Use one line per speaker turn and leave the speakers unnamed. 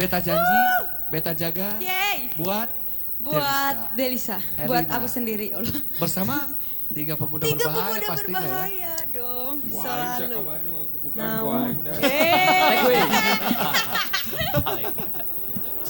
Beta janji, beta jaga buat
Delisa,
Herlina.
buat aku sendiri. Allah.
Bersama tiga pemuda berbahaya pastinya ya.
Berbahaya dong,
Wah,
selalu.
bukan